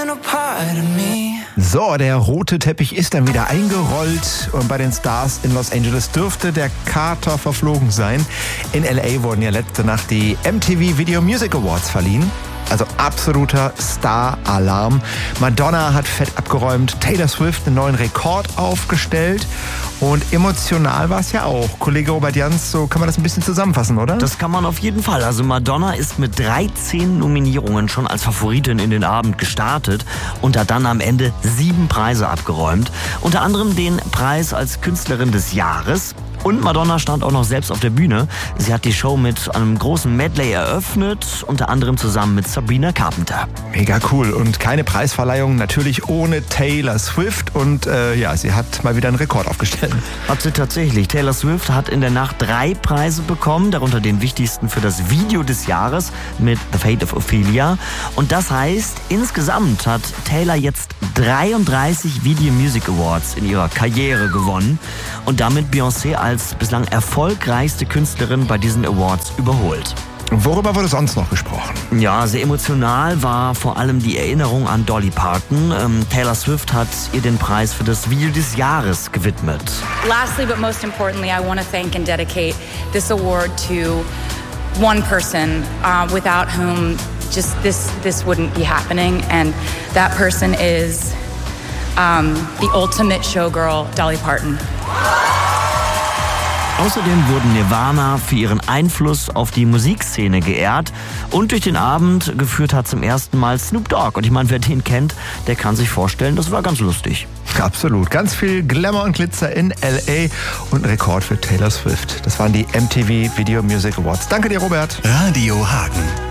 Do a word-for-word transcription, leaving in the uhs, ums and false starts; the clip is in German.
So, der rote Teppich ist dann wieder eingerollt und bei den Stars in Los Angeles dürfte der Kater verflogen sein. In L A wurden ja letzte Nacht die M T V Video Music Awards verliehen. Also absoluter Star-Alarm. Madonna hat fett abgeräumt, Taylor Swift einen neuen Rekord aufgestellt und emotional war es ja auch. Kollege Robert Jans, so kann man das ein bisschen zusammenfassen, oder? Das kann man auf jeden Fall. Also Madonna ist mit dreizehn Nominierungen schon als Favoritin in den Abend gestartet und hat dann am Ende sieben Preise abgeräumt. Unter anderem den Preis als Künstlerin des Jahres. Und Madonna stand auch noch selbst auf der Bühne. Sie hat die Show mit einem großen Medley eröffnet, unter anderem zusammen mit Sabrina Carpenter. Mega cool. Und keine Preisverleihung, natürlich ohne Taylor Swift. Und äh, ja, sie hat mal wieder einen Rekord aufgestellt. Hat sie tatsächlich. Taylor Swift hat in der Nacht drei Preise bekommen, darunter den wichtigsten für das Video des Jahres mit The Fate of Ophelia. Und das heißt, insgesamt hat Taylor jetzt dreiunddreißig Video Music Awards in ihrer Karriere gewonnen und damit Beyoncé als bislang erfolgreichste Künstlerin bei diesen Awards überholt. Worüber wurde sonst noch gesprochen? Ja, sehr emotional war vor allem die Erinnerung an Dolly Parton. Ähm, Taylor Swift hat ihr den Preis für das Video des Jahres gewidmet. Lastly, but most importantly, I want to thank and dedicate this award to one person uh, without whom just this this wouldn't be happening, and that person is um, the ultimate showgirl, Dolly Parton. Außerdem wurden Nirvana für ihren Einfluss auf die Musikszene geehrt und durch den Abend geführt hat zum ersten Mal Snoop Dogg. Und ich meine, wer den kennt, der kann sich vorstellen, das war ganz lustig. Absolut. Ganz viel Glamour und Glitzer in L A und ein Rekord für Taylor Swift. Das waren die M T V Video Music Awards. Danke dir, Robert. Radio Hagen.